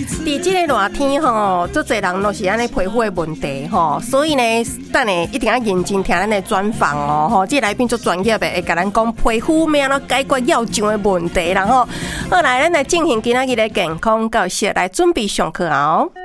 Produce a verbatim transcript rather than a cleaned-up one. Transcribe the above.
伫即个热天吼，足侪人都是安尼皮肤的问题吼，所以呢，等下一定要认真听咱的专访哦吼，这来宾足专业的，会甲咱讲皮肤要安怎解决要上的问题啦吼。好，来，咱来进行今仔日的健康教室，来准备上课哦。